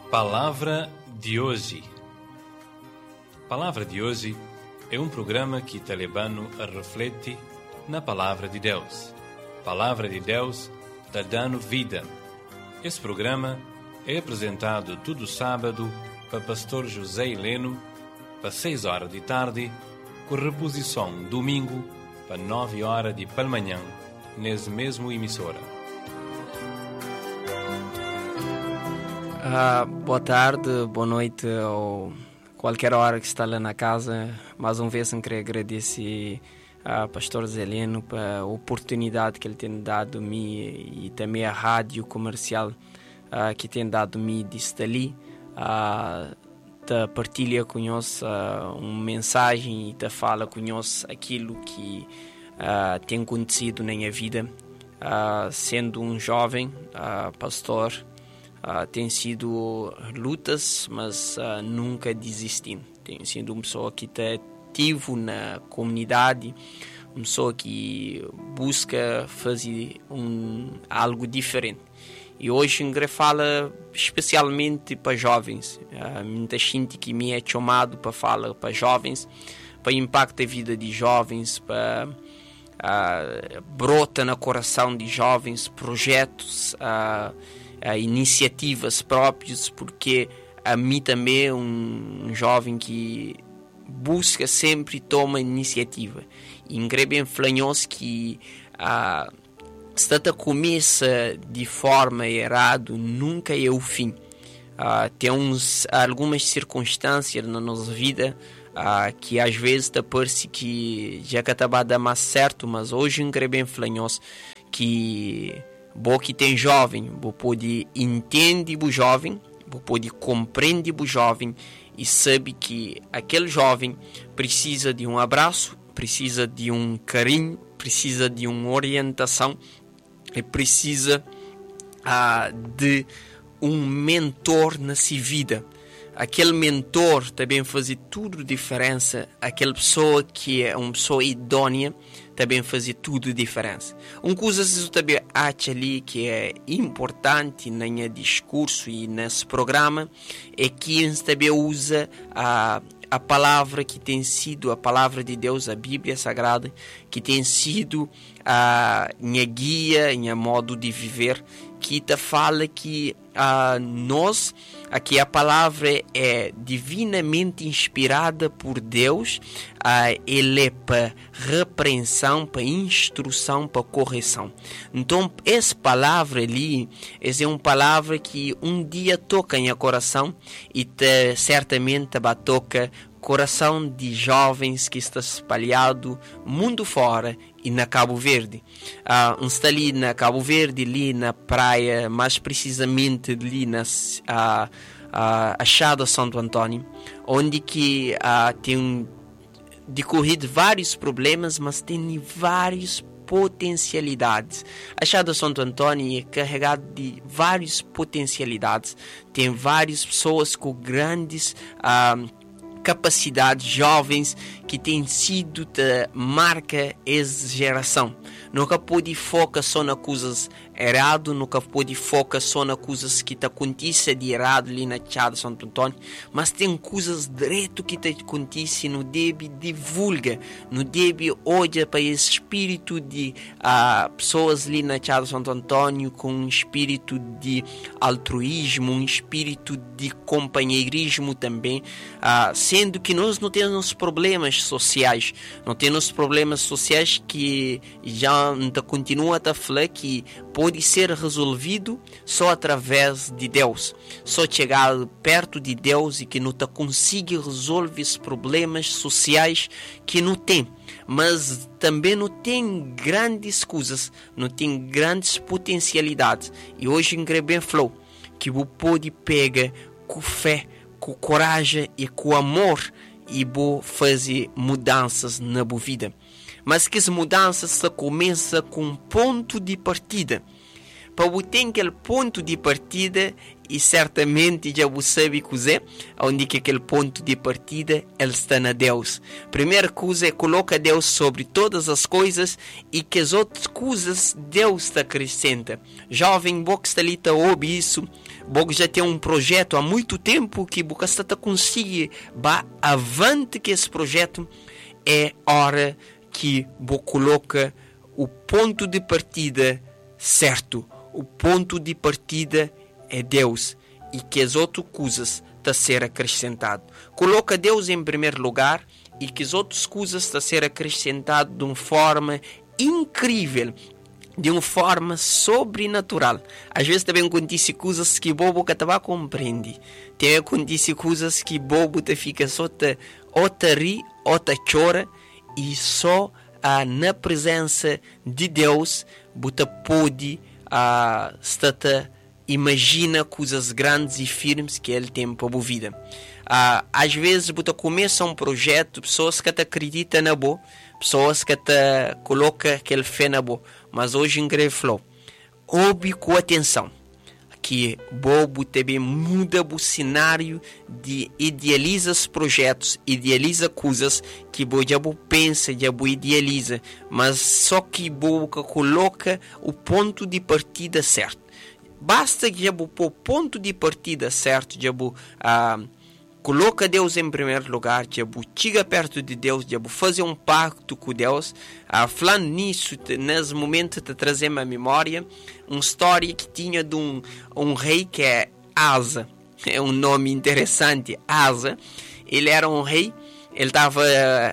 Palavra de hoje. Palavra de hoje é um programa que te levando a refletir na Palavra de Deus. Palavra de Deus está dando vida. Esse programa é apresentado todo sábado para pastor José Heleno, para 6 horas de tarde, com reposição domingo, para 9 horas de pela manhã, nesse mesmo emissora. Boa tarde, boa noite, ou qualquer hora que está lá na casa. Mais uma vez eu queria agradecer ao pastor Zeleno pela oportunidade que ele tem dado a mim e também a rádio comercial que tem dado a mim de estar ali, de partilhar conosco uma mensagem e de falar conosco aquilo que tem acontecido na minha vida. Sendo um jovem pastor, tem sido lutas, mas nunca desistindo. Tenho sido uma pessoa que está ativo na comunidade, uma pessoa que busca fazer algo diferente. E hoje eu falo especialmente para jovens. Muita gente que me é chamado para falar para jovens, para impactar a vida de jovens, para brota no coração de jovens projetos, iniciativas próprias, porque a mim também é um jovem que busca sempre toma iniciativa. E bem flanhoso que se começa de forma errada, nunca é o fim. Tem algumas circunstâncias na nossa vida que às vezes parece que já que estava a dar mais certo, mas hoje bem flanhoso que bom que tem jovem, bom pode entender o jovem, bom pode compreender o jovem e sabe que aquele jovem precisa de um abraço, precisa de um carinho, precisa de uma orientação e precisa de um mentor na sua vida. Aquele mentor também faz tudo diferença. Aquela pessoa que é uma pessoa idônea também faz tudo diferença. Uma coisa que eu também acho ali que é importante no meu discurso e nesse programa é que a gente também usa a palavra que tem sido a palavra de Deus, a Bíblia Sagrada, que tem sido a minha guia, minha modo de viver, que te fala que nós, aqui a palavra é divinamente inspirada por Deus, ele é para repreensão, para instrução, para correção. Então, essa palavra ali, essa é uma palavra que um dia toca em coração e certamente vai tocar coração de jovens que está espalhado mundo fora e na Cabo Verde. Está ali na Cabo Verde, ali na praia, mais precisamente ali na Achada Santo Antônio, onde que tem decorrido vários problemas, mas tem várias potencialidades. A Achada Santo Antônio é carregado de várias potencialidades. Tem várias pessoas com grandes capacidades, jovens que têm sido de marca essa geração. Nunca pode focar só nas coisas erradas, nunca pode focar só nas coisas que te acontecem de errado ali na Achada Santo Antônio, mas tem coisas direto que te acontecem, no deve divulga, no deve olha para esse espírito de pessoas ali na Achada Santo Antônio com um espírito de altruísmo, um espírito de companheirismo também, sendo que nós não temos problemas sociais, não temos problemas sociais que já continua a falar que pode ser resolvido só através de Deus, só chegar perto de Deus e que não consegue resolver os problemas sociais que não tem, mas também não tem grandes coisas, não tem grandes potencialidades. E hoje em bem falou que você pode pegar com fé, com coragem e com amor e vou fazer mudanças na sua vida. Mas que as mudanças começam com um ponto de partida. Para você ter aquele ponto de partida, e certamente já você sabe que onde que aquele ponto de partida ele está na Deus. Primeira coisa é coloca Deus sobre todas as coisas e que as outras coisas Deus te acrescenta. Jovem, você está ali, ouve isso, Bogo já tem um projeto há muito tempo que boca está conseguir avante que esse projeto é hora que bogo coloca o ponto de partida certo. O ponto de partida é Deus e que as outras coisas está a ser acrescentado. Coloca Deus em primeiro lugar e que as outras coisas está a ser acrescentado de uma forma incrível, de uma forma sobrenatural. Às vezes também acontece coisas que bobo que estava compreende. Tem acontece coisas que bobo te fica só te ri ou te chora e só na presença de Deus você pode imagina coisas grandes e firmes que Ele tem para a vida. Às vezes você começa um projeto, pessoas que te acreditam na boa, pessoas que te colocam aquele fé na boa, mas hoje em greve falou, ouve com atenção, que bobo também muda o cenário de idealiza os projetos, idealiza coisas que bobo pensa, bobo idealiza, mas só que bobo coloca o ponto de partida certo. Basta que bobo pôr o ponto de partida certo, bobo coloca Deus em primeiro lugar, bobo chega perto de Deus, bobo fazer um pacto com Deus. Falando nisso, nesse momento te trazer à memória uma história que tinha de um rei que é Asa. É um nome interessante, Asa. Ele era um rei, ele estava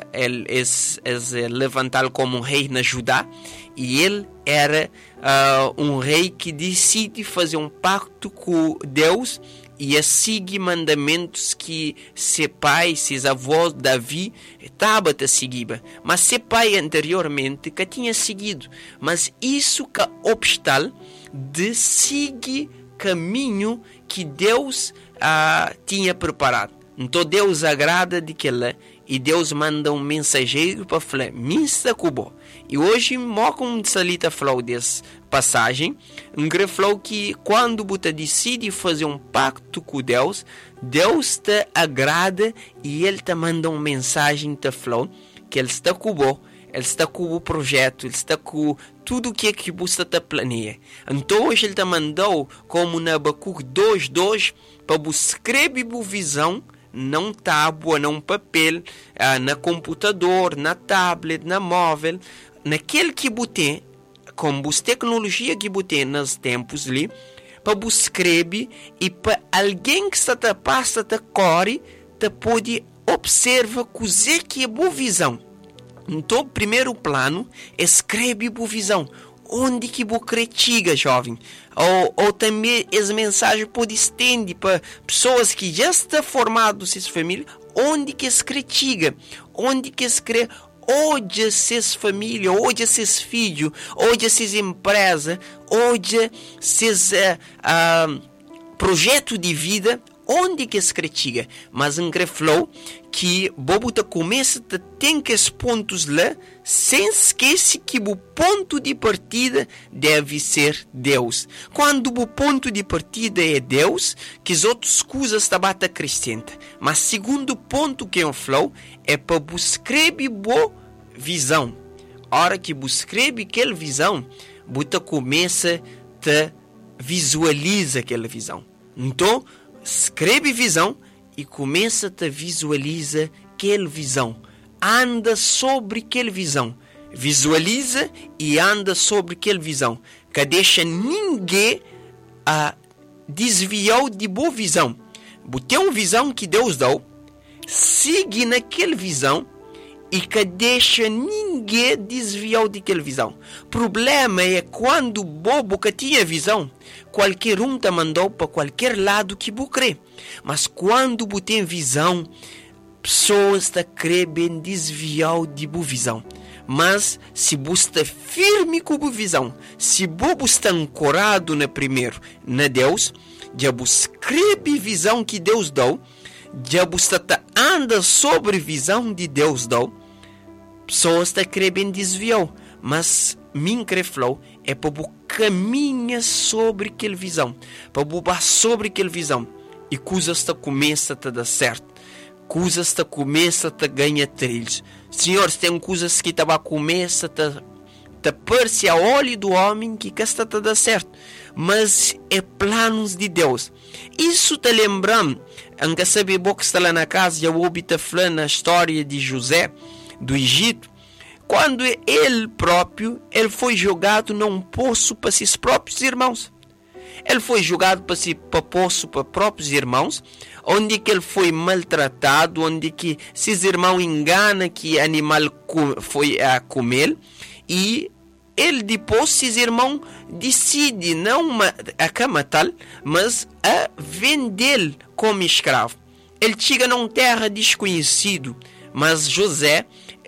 levantado como um rei na Judá, e ele era um rei que decide fazer um pacto com Deus e a seguir mandamentos que seu pai, seus avós, Davi, estava a seguir. Mas seu pai anteriormente que tinha seguido. Mas isso que é obstáculo de seguir caminho que Deus tinha preparado. Então Deus agrada de que lá e Deus manda um mensageiro para falar, minsta cubo. E hoje, como Salita falou dessa passagem, falou que quando você decide fazer um pacto com Deus, Deus te agrada e Ele te manda uma mensagem, te falou que Ele está com você, Ele está com o projeto, Ele está com tudo o que você te planeia. Então hoje Ele te mandou, como na Abacuque 2:2, para você escrever a visão, não tábua, não papel, na computador, na tablet, na móvel, naquele que você, com a tecnologia que você nos tempos ali, para você escrever e para alguém que está te passa te corre, te pode observar coisa que é boa visão. Então, primeiro plano, escreve boa visão. Onde que você critica, jovem? Ou também essa mensagem pode estender para pessoas que já estão formadas em sua família. Onde que se critica? Onde que se crê? Hoje essas famílias, hoje esses filhos, hoje essas empresas, hoje esses projetos de vida, onde que se critica? Mas em falou que bobo te começa a ter que esses pontos lá, sem esquecer que o ponto de partida deve ser Deus. Quando o ponto de partida é Deus, que as outras coisas também te acrescentam. Mas segundo ponto que eu falou é para buscar boa visão. A hora que buscar aquela visão, você começa a visualizar aquela visão. Então, escreve visão e começa a visualizar aquela visão. Anda sobre aquela visão. Visualiza e anda sobre aquela visão. Que deixa ninguém desviar de boa visão. Tem uma visão que Deus deu. Siga naquela visão e que deixa ninguém desviar daquela visão. O problema é quando o bobo que tinha visão, qualquer um te mandou para qualquer lado que você crê. Mas quando você tem visão, pessoas te querem desviar de boa visão. Mas se você está firme com a visão, se você está ancorado primeiro na Deus, já você escreve a visão que Deus deu, já você anda sobre a visão de Deus deu, pessoas te querem desviar. Mas minha falou é para você caminhar sobre aquela visão, para você sobre aquela visão, e coisas te começam a dar certo, coisas te começam a ganhar trilhos. Senhor, tem coisas que começam a te parece a olho do homem que está a dar certo, mas é planos de Deus. Isso te lembrando, anca sabe que está lá na casa, já ouvi te falando a história de José, do Egito, quando ele próprio, ele foi jogado num poço para seus próprios irmãos. Ele foi jogado para poço para próprios irmãos, onde que ele foi maltratado, onde que seus irmãos enganam que animal foi a comer, e ele depois, seus irmãos decidem não a matá-lo, mas a vendê-lo como escravo. Ele chega numa terra desconhecida, mas José,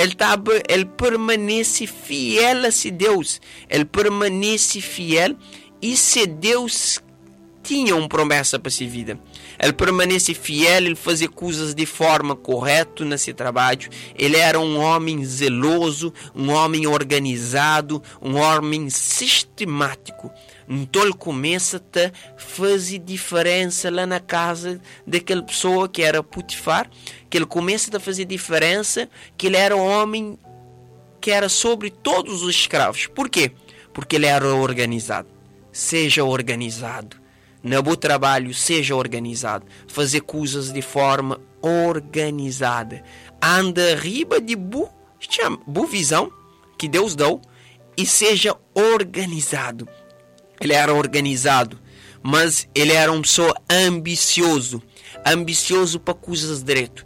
ele permanece fiel a si Deus, ele permanece fiel, e se Deus tinha uma promessa para sua vida, ele permanece fiel, ele fazia coisas de forma correta nesse trabalho, ele era um homem zeloso, um homem organizado, um homem sistemático. Então ele começa a fazer diferença lá na casa daquela pessoa que era Potifar, que ele começa a fazer diferença, que ele era um homem que era sobre todos os escravos. Por quê? Porque ele era organizado. Seja organizado. No bom trabalho, seja organizado. Fazer coisas de forma organizada. Anda riba de boa visão que Deus deu e seja organizado. Ele era organizado, mas ele era uma pessoa ambicioso para coisas direito.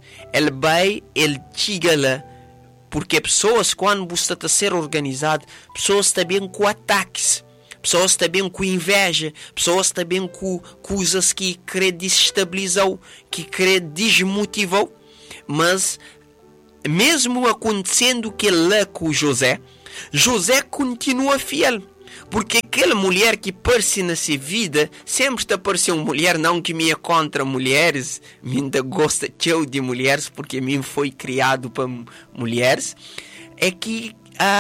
Ele chega lá, porque pessoas, quando você está a ser organizado, pessoas também com ataques, pessoas também com inveja, pessoas também com coisas que querem desestabilizar, que querem desmotivar. Mas mesmo acontecendo que lá com José continua fiel. Porque aquela mulher que parece na sua vida, sempre está parecendo uma mulher, não que me é contra mulheres, me ainda gosta de mulheres, porque mim foi criado para mulheres, é que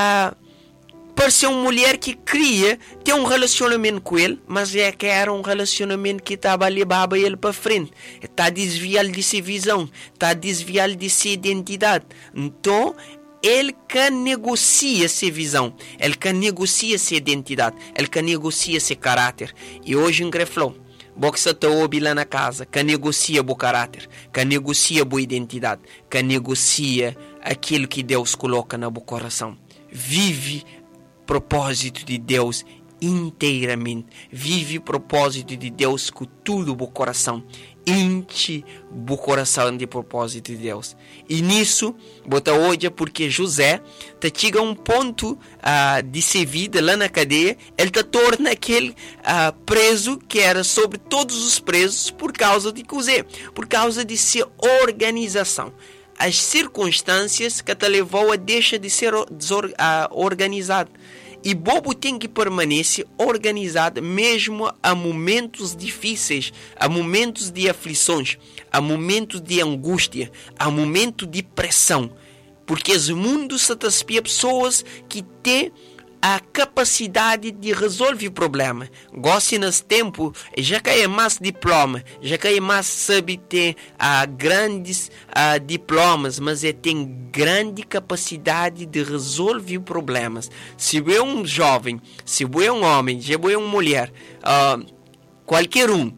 pareceu uma mulher que queria ter um relacionamento com ele, mas é que era um relacionamento que estava a levar ele para frente, está a desviar de sua visão, está a desviar de sua identidade. Então, ele que negocia sua visão, ele que negocia sua identidade, ele que negocia seu caráter. E hoje em Greflão, você está ouve lá na casa, que negocia o caráter, que negocia a identidade, que negocia aquilo que Deus coloca no seu coração. Vive o propósito de Deus inteiramente. Vive o propósito de Deus com tudo o coração. Enche o coração de propósito de Deus. E nisso, bota hoje, porque José chega a um ponto de sua vida lá na cadeia, ele torna aquele preso que era sobre todos os presos por causa de José, por causa de sua organização. As circunstâncias que te levou a deixar de ser organizado. E Bobo tem que permanecer organizado mesmo a momentos difíceis, a momentos de aflições, a momentos de angústia, a momentos de pressão. Porque o mundo se espia pessoas que têm a capacidade de resolver o problema. Gosto nesse tempo, já que é mais diploma, já que é mais sabe ter grandes diplomas, mas tem grande capacidade de resolver problemas. Se é um jovem, se é um homem, se é uma mulher, qualquer um,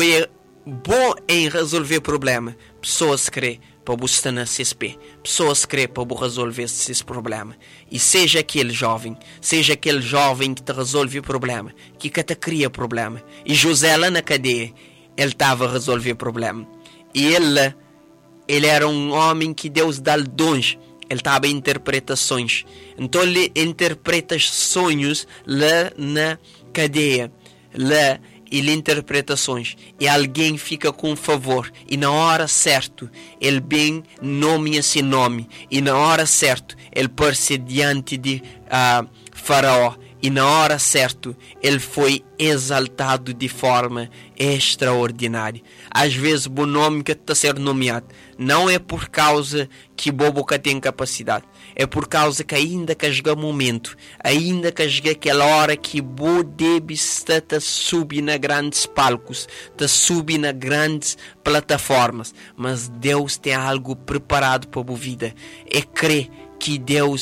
bom em resolver problema, pessoas creem para buscar na CSP, pessoas creem para resolver esses problemas. E seja aquele jovem que te resolve o problema, que te cria problema. E José lá na cadeia, ele estava a resolver o problema. E ele era um homem que Deus dá dons. Ele estava em interpretações. Então ele interpreta sonhos lá na cadeia. Lá ele interpretações. E alguém fica com favor. E na hora certa, ele bem nomeia seu nome. E na hora certa, ele aparece diante de Faraó. E na hora certa, ele foi exaltado de forma extraordinária. Às vezes, o nome que está a ser nomeado não é por causa que Bobo tem capacidade. É por causa que ainda que chega momento, ainda que chega aquela hora que Bo deve estar a subir na grandes palcos, a subir na grandes plataformas. Mas Deus tem algo preparado para a vida. É crer que Deus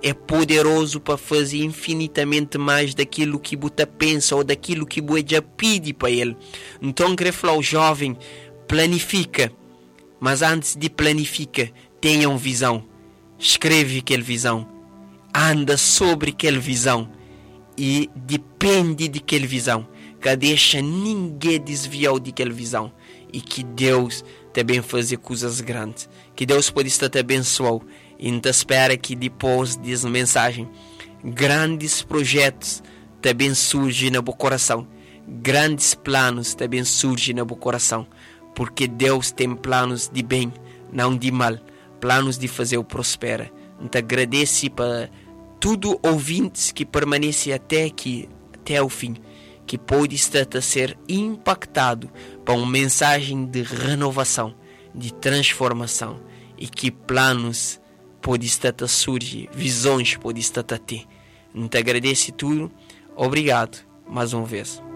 é poderoso para fazer infinitamente mais daquilo que você pensa ou daquilo que você já pede para Ele. Então, quero falar ao jovem, planifica, mas antes de planificar, tenha uma visão. Escreve aquela visão, anda sobre aquela visão e depende daquela visão. Que deixa ninguém desviar daquela visão e que Deus também fazer coisas grandes. Que Deus pode estar te abençoando. E então espera que depois dessa mensagem, grandes projetos também surgem no meu coração. Grandes planos também surgem no meu coração. Porque Deus tem planos de bem, não de mal. Planos de fazer o prospera. Então agradeço para todos os ouvintes que permanecem até aqui, até o fim. Que pode estar a ser impactado por uma mensagem de renovação, de transformação. E que planos pode estar a surgir, visões pode estar a ter. Então agradeço tudo. Obrigado mais uma vez.